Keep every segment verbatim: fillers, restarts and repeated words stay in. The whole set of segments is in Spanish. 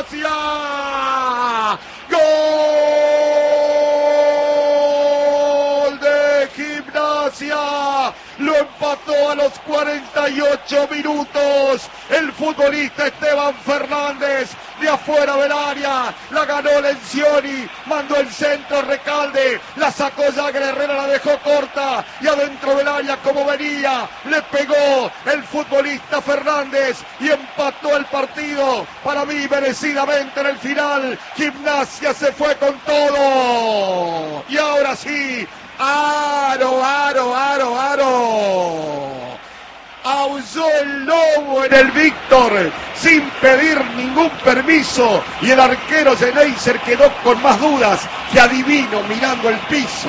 Gimnasia. ¡Gol de Gimnasia! Lo empató a los cuarenta y ocho minutos el futbolista Esteban Fernández, de afuera del área, la ganó Lencioni, mandó el centro Recalde, la sacó Jagger Herrera, la dejó corta y adentro del área como venía, le pegó el futbolista Fernández y empató el partido, para mí merecidamente en el final. Gimnasia se fue con todo y ahora sí, aro, aro, aro, aro. Aulló el lobo en el Víctor sin pedir ningún permiso y el arquero Geneiser quedó con más dudas que adivino mirando el piso.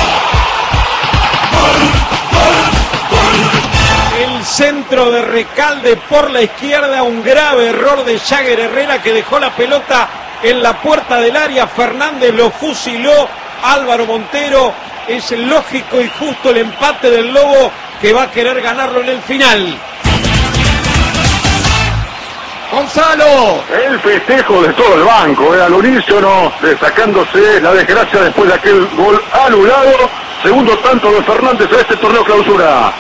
El centro de Recalde por la izquierda, un grave error de Jagger Herrera que dejó la pelota en la puerta del área. Fernández lo fusiló. Álvaro Montero, es lógico y justo el empate del Lobo, que va a querer ganarlo en el final. Gonzalo. El festejo de todo el banco, eh, al unísono, destacándose la desgracia después de aquel gol anulado. Segundo tanto de Fernández en este torneo clausura.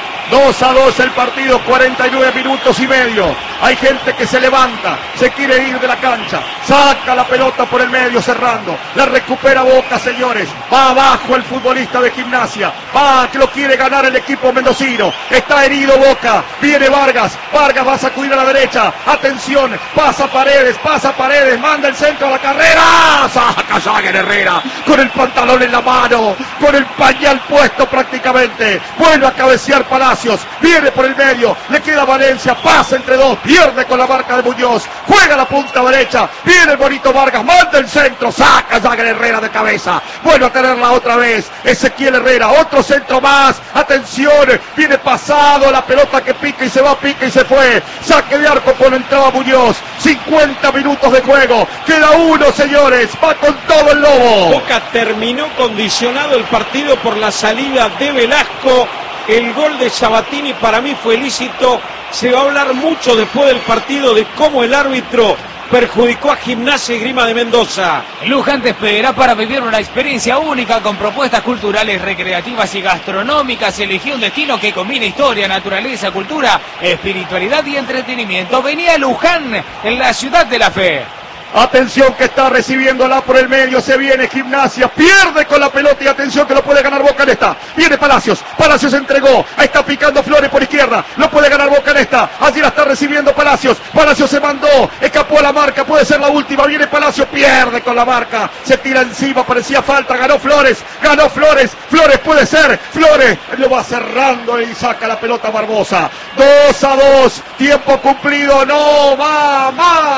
dos a dos el partido, cuarenta y nueve minutos y medio. Hay gente que se levanta, se quiere ir de la cancha, saca la pelota por el medio cerrando, la recupera Boca, señores. Va abajo el futbolista de Gimnasia, va, que lo quiere ganar el equipo mendocino. Está herido Boca, viene Vargas, Vargas va a sacudir a la derecha, atención, pasa Paredes, pasa Paredes, manda el centro a la carrera, saca Jagger Herrera, con el pantalón en la mano, con el pañal puesto prácticamente, vuelve a cabecear Palacios, viene por el medio, le queda Valencia, pasa entre dos, pierde con la marca de Muñoz, juega la punta derecha, viene el bonito Vargas, manda el centro, saca Jagger Herrera de cabeza, vuelve a tenerla otra vez, Ezequiel Herrera, otro centro más, atención, viene pasado, la pelota que pica y se va, pica y se fue, saque de arco por entrada Muñoz, cincuenta minutos de juego, queda uno, señores, va con todo el Lobo. Boca terminó condicionado el partido por la salida de Velasco. El gol de Sabatini para mí fue lícito. Se va a hablar mucho después del partido de cómo el árbitro perjudicó a Gimnasia y Grima de Mendoza. Luján te esperará para vivir una experiencia única con propuestas culturales, recreativas y gastronómicas. Elegí un destino que combina historia, naturaleza, cultura, espiritualidad y entretenimiento. Vení a Luján, en la ciudad de la fe. Atención que está recibiéndola por el medio, se viene Gimnasia, pierde con la pelota y atención que lo puede ganar Boca en esta. Viene Palacios, Palacios entregó, ahí está picando Flores por izquierda, lo puede ganar Boca en esta. Allí la está recibiendo Palacios, Palacios se mandó, escapó a la marca, puede ser la última, viene Palacios, pierde con la marca, se tira encima, parecía falta, ganó Flores, ganó Flores, Flores puede ser, Flores lo va cerrando y saca la pelota Barbosa. dos a dos, tiempo cumplido, no va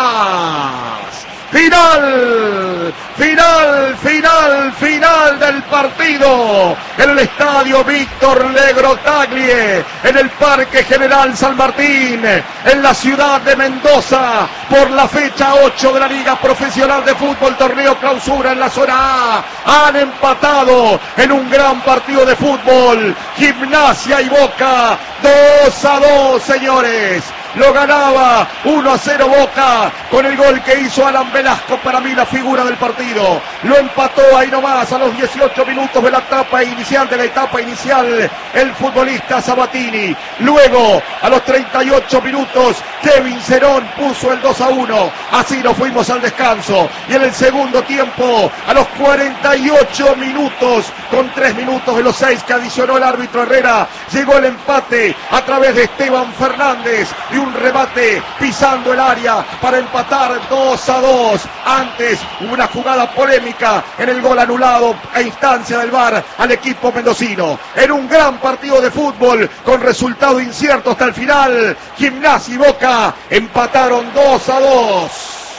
más. Final, final, final, final del partido en el estadio Víctor Legrotaglie, en el Parque General San Martín, en la ciudad de Mendoza, por la fecha ocho de la Liga Profesional de Fútbol, torneo clausura en la zona A. Han empatado en un gran partido de fútbol, Gimnasia y Boca, dos a dos, señores. Lo ganaba uno a cero Boca con el gol que hizo Alan Velasco, para mí la figura del partido. Lo empató ahí nomás a los dieciocho minutos de la etapa inicial, de la etapa inicial, el futbolista Sabatini. Luego, a los treinta y ocho minutos, Kevin Cerón puso el dos a uno. Así nos fuimos al descanso. Y en el segundo tiempo, a los cuarenta y ocho minutos, con tres minutos de los seis que adicionó el árbitro Herrera, llegó el empate a través de Esteban Fernández y un remate pisando el área para empatar dos a dos. Antes hubo una jugada polémica en el gol anulado a instancia del V A R al equipo mendocino. En un gran partido de fútbol con resultado incierto hasta el final, Gimnasia y Boca empataron dos a dos.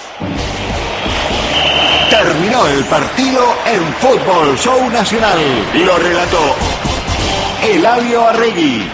Terminó el partido en Fútbol Show Nacional. Lo relató Eladio Arregui.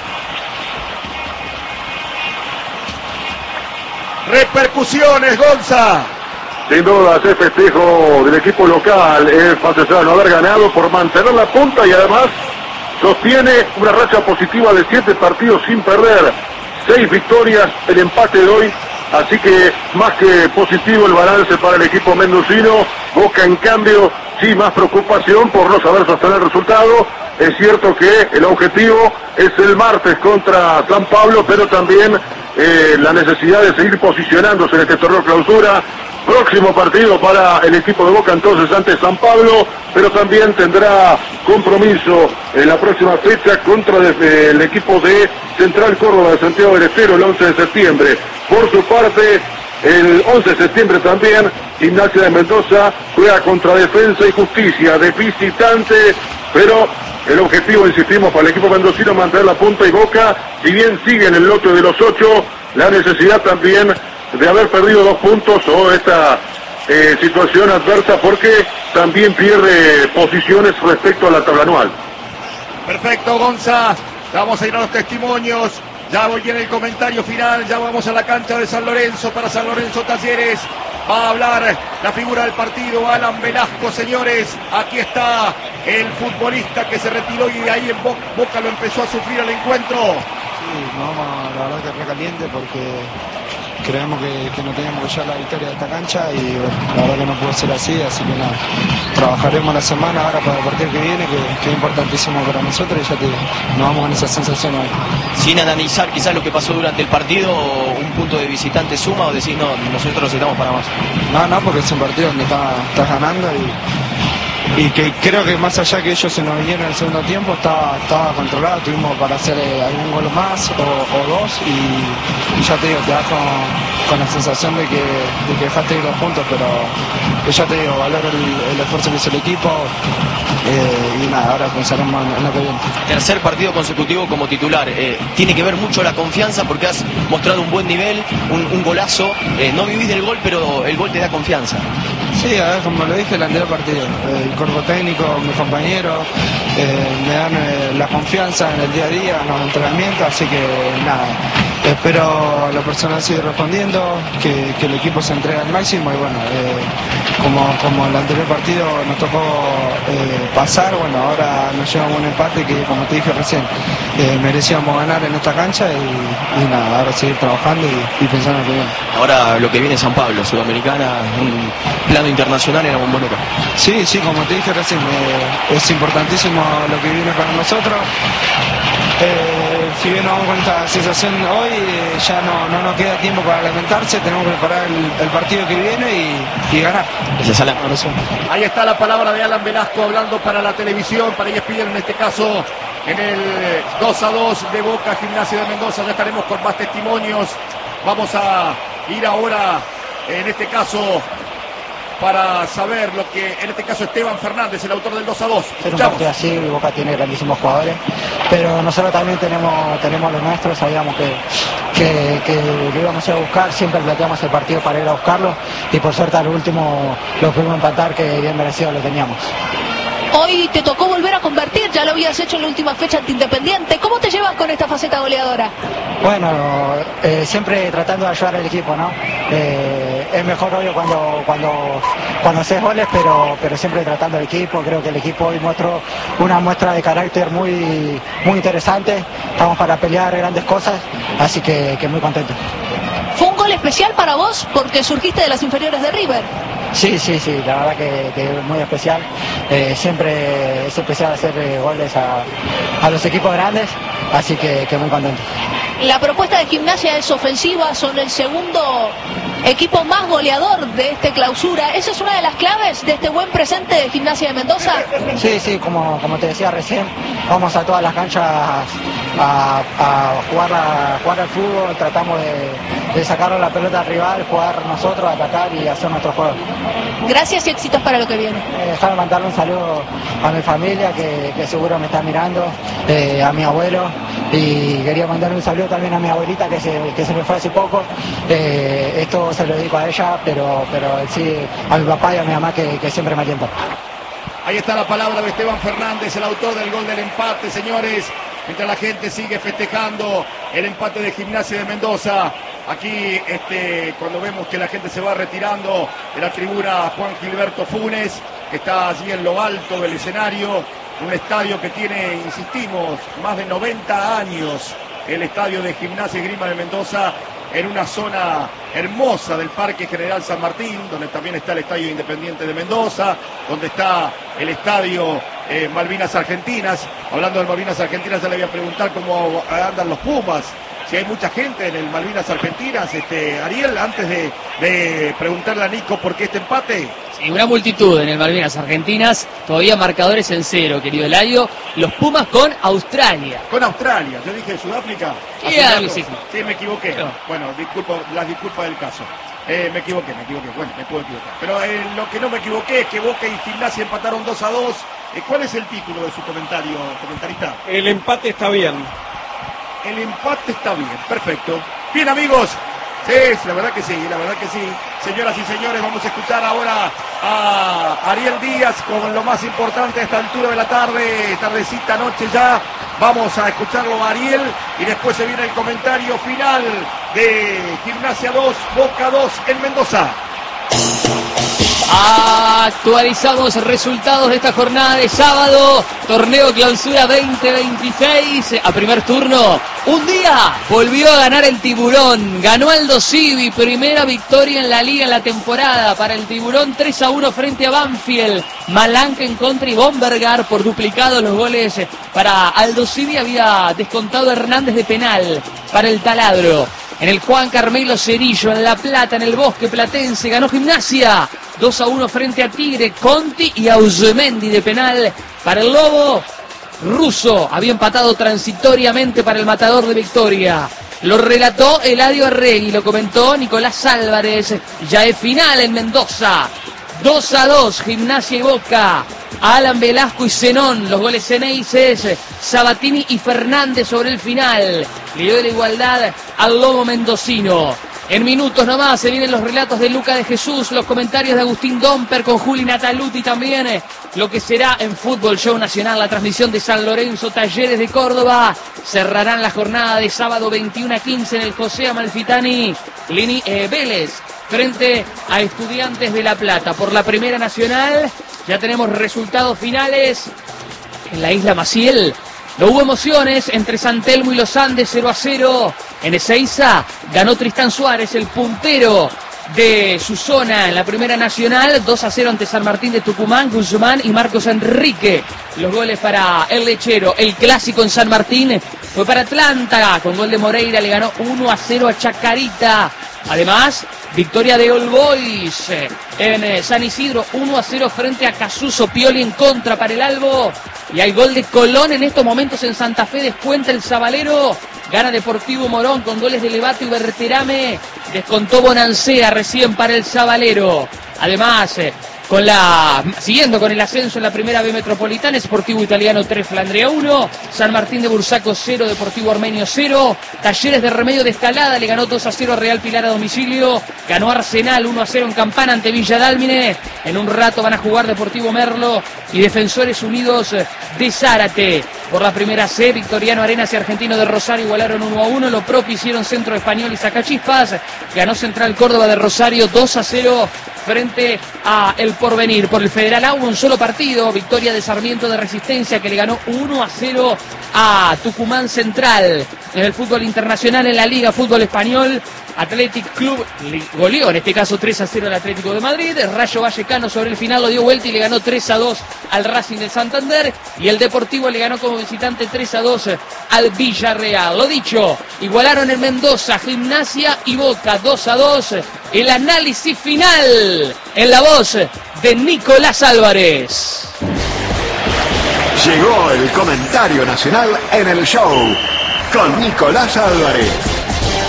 Repercusiones, Gonza. Sin duda, ese festejo del equipo local es fantástico no haber ganado por mantener la punta y además sostiene una racha positiva de siete partidos sin perder. Seis victorias, el empate de hoy así que más que positivo el balance para el equipo mendocino. Boca, en cambio, sí, más preocupación por no saber sostener el resultado. Es cierto que el objetivo es el martes contra San Pablo, pero también eh, la necesidad de seguir posicionándose en este torneo clausura. Próximo partido para el equipo de Boca entonces ante San Pablo, pero también tendrá compromiso en la próxima fecha contra de, el equipo de Central Córdoba de Santiago del Estero el once de septiembre. Por su parte, el once de septiembre también, Gimnasia de Mendoza juega contra Defensa y Justicia de visitante, pero el objetivo, insistimos, para el equipo mendocino mantener la punta, y Boca, si bien sigue en el lote de los ocho, la necesidad también de haber perdido dos puntos o esta eh, situación adversa, porque también pierde posiciones respecto a la tabla anual. Perfecto, Gonza. Vamos a ir a los testimonios. Ya voy en el comentario final. Ya vamos a la cancha de San Lorenzo para San Lorenzo Talleres. Va a hablar la figura del partido, Alan Velasco, señores. Aquí está el futbolista que se retiró y de ahí en Boca lo empezó a sufrir el encuentro. Sí, vamos, la verdad que recaliente porque creemos que, que no teníamos que llevar la victoria de esta cancha y bueno, la verdad que no pudo ser así, así que nada, trabajaremos la semana ahora para el partido que viene, que, que es importantísimo para nosotros, y ya te, nos vamos con esa sensación hoy. Sin analizar quizás lo que pasó durante el partido, un punto de visitante suma, o decís no, nosotros estamos para más. No, no, porque es un partido donde estás está ganando y y que creo que más allá que ellos se nos vinieron en el segundo tiempo, estaba, estaba controlado, tuvimos para hacer eh, algún gol más o, o dos y, y ya te digo, te das con, con la sensación de que, de que dejaste ir los puntos, pero que ya te digo, valoro el, el esfuerzo que hizo el equipo eh, y nada, ahora pensaremos en, en lo que viene. Tercer partido consecutivo como titular, eh, tiene que ver mucho la confianza porque has mostrado un buen nivel, un, un golazo, eh, no vivís del gol, pero el gol te da confianza. Sí, a ver, como lo dije el anterior partido, el cuerpo técnico, mis compañeros, eh, me dan eh, la confianza en el día a día, en los entrenamientos, así que nada, espero a la persona seguir respondiendo, que, que el equipo se entregue al máximo y bueno, eh, como, como el anterior partido nos tocó eh, pasar, bueno, ahora nos llevamos un empate que, como te dije recién, eh, merecíamos ganar en esta cancha y, y nada, ahora seguir trabajando y, y pensando en lo que viene. Ahora lo que viene es San Pablo, Sudamericana, un plano internacional en la Bombonera. Sí, sí, como te dije recién, eh, es importantísimo lo que viene para nosotros. Eh, si bien nos vamos con esta sensación hoy, eh, ya no, no nos queda tiempo para lamentarse, tenemos que preparar el, el partido que viene y, y ganar. Gracias, Alan. Ahí está la palabra de Alan Velasco hablando para la televisión, para E S P N en este caso, en el dos a dos de Boca Gimnasia de Mendoza. Ya estaremos con más testimonios. Vamos a ir ahora, en este caso, para saber lo que, en este caso, Esteban Fernández, el autor del dos a dos. Ser un partido así, Boca tiene grandísimos jugadores, pero nosotros también tenemos tenemos los nuestros, sabíamos que, que, que lo íbamos a buscar, siempre planteamos el partido para ir a buscarlo, y por suerte al último lo pudimos empatar, que bien merecido lo teníamos. Hoy te tocó volver a convertir, ya lo habías hecho en la última fecha ante Independiente. ¿Cómo te llevas con esta faceta goleadora? Bueno, eh, siempre tratando de ayudar al equipo, ¿no? Eh, es mejor obvio cuando cuando cuando haces goles, pero pero siempre tratando al equipo. Creo que el equipo hoy mostró una muestra de carácter muy muy interesante. Estamos para pelear grandes cosas, así que, que muy contento. ¿Fue un gol especial para vos porque surgiste de las inferiores de River? Sí, sí, sí, la verdad que, que es muy especial. Eh, siempre es especial hacer eh, goles a, a los equipos grandes, así que, que muy contento. La propuesta de Gimnasia es ofensiva, son el segundo equipo más goleador de este clausura. ¿Esa es una de las claves de este buen presente de Gimnasia de Mendoza? Sí, sí, como, como te decía recién, vamos a todas las canchas a, a, jugar, a jugar al fútbol, tratamos de, de sacar la pelota al rival, jugar nosotros, atacar y hacer nuestro juego. Gracias y éxitos para lo que viene. Eh, déjame mandarle un saludo a mi familia que, que seguro me está mirando, eh, a mi abuelo, y quería mandarle un saludo también a mi abuelita que se, que se me fue hace poco. Eh, esto se lo dedico a ella, pero, pero sí a mi papá y a mi mamá que, que siempre me alientan. Ahí está la palabra de Esteban Fernández, el autor del gol del empate, señores. Mientras la gente sigue festejando el empate de Gimnasia de Mendoza. Aquí, este, cuando vemos que la gente se va retirando de la tribuna, Juan Gilberto Funes, que está allí en lo alto del escenario. Un estadio que tiene, insistimos, más de noventa años. El estadio de Gimnasia y Esgrima de Mendoza. en una zona hermosa del Parque General San Martín, donde también está el Estadio Independiente de Mendoza, donde está el Estadio eh, Malvinas Argentinas. Hablando de Malvinas Argentinas, ya le voy a preguntar cómo andan los Pumas, si hay mucha gente en el Malvinas Argentinas. Este, Ariel, antes de, de preguntarle a Nico por qué este empate. Sí, una multitud en el Malvinas Argentinas, todavía marcadores en cero, querido Eladio. Los Pumas con Australia. Con Australia, yo dije Sudáfrica. Sí, algo así. Sí, me equivoqué. No. Bueno, disculpo, las disculpas del caso. Eh, me equivoqué, me equivoqué. Bueno, me puedo equivocar. Pero eh, lo que no me equivoqué es que Boca y Gimnasia empataron dos a dos. Eh, ¿Cuál es el título de su comentario, comentarista? El empate está bien. El empate está bien, perfecto. Bien, amigos. Sí, la verdad que sí, la verdad que sí. Señoras y señores, vamos a escuchar ahora a Ariel Díaz con lo más importante a esta altura de la tarde, tardecita, noche ya. Vamos a escucharlo a Ariel y después se viene el comentario final de Gimnasia dos, Boca dos en Mendoza. Actualizamos resultados de esta jornada de sábado, torneo clausura veinte veintiséis, a primer turno, un día volvió a ganar el Tiburón, ganó Aldo Civi, primera victoria en la liga en la temporada para el Tiburón, tres a uno frente a Banfield, Malanca en contra y Bombergar por duplicado los goles para Aldo Civi, había descontado Hernández de penal para el Taladro. En el Juan Carmelo Cerillo, en La Plata, en el Bosque Platense, ganó Gimnasia. dos a uno frente a Tigre, Conti y Ausemendi de penal para el Lobo. Russo había empatado transitoriamente para el Matador de Victoria. Lo relató Eladio Arregui, lo comentó Nicolás Álvarez. Ya es final en Mendoza. dos a dos, Gimnasia y Boca. Alan Velasco y Zenón, los goles ceneices, Sabatini y Fernández sobre el final. Le dio la igualdad al Lobo mendocino. En minutos nomás se vienen los relatos de Luca de Jesús, los comentarios de Agustín Domper con Juli Nataluti también. Lo que será en Fútbol Show Nacional, la transmisión de San Lorenzo, Talleres de Córdoba. Cerrarán la jornada de sábado veintiuno a quince en el José Amalfitani. Lini, eh, Vélez frente a Estudiantes de La Plata. Por la Primera Nacional ya tenemos resultados finales en la Isla Maciel. No hubo emociones entre San Telmo y los Andes, cero a cero. En Ezeiza ganó Tristán Suárez, el puntero de su zona en la Primera Nacional, dos a cero ante San Martín de Tucumán, Guzmán y Marcos Enrique. Los goles para el lechero. El clásico en San Martín fue para Atlanta, con gol de Moreira, le ganó uno a cero a Chacarita. Además, victoria de All Boys en San Isidro, uno a cero frente a Casuso, Pioli en contra para el Albo. Y hay gol de Colón en estos momentos en Santa Fe, descuenta el Zabalero. Gana Deportivo Morón con goles de Levato y Berterame. Descontó Bonancea recién para el Zabalero. Además, con la siguiendo con el ascenso en la Primera B Metropolitana, Sportivo Italiano tres, Flandria uno, San Martín de Bursaco cero, Deportivo Armenio cero, Talleres de Remedio de Escalada le ganó dos a cero a Real Pilar a domicilio, ganó Arsenal uno a cero en Campana ante Villa Dálmine. En un rato van a jugar Deportivo Merlo y Defensores Unidos de Zárate. Por la Primera C, Victoriano Arenas y Argentino de Rosario igualaron uno a uno, lo propio hicieron Centro Español y Sacachispas, ganó Central Córdoba de Rosario dos a cero frente a El Porvenir. Por el Federal A hubo un solo partido, victoria de Sarmiento de Resistencia que le ganó uno a cero a Tucumán Central. En el fútbol internacional, en la Liga Fútbol Español, Athletic Club goleó en este caso tres a cero al Atlético de Madrid. El Rayo Vallecano sobre el final lo dio vuelta y le ganó tres a dos al Racing de Santander, y el Deportivo le ganó como visitante tres a dos al Villarreal. Lo dicho, igualaron en Mendoza Gimnasia y Boca dos a dos. El análisis final en la voz de Nicolás Álvarez. Llegó el comentario nacional en el show con Nicolás Álvarez.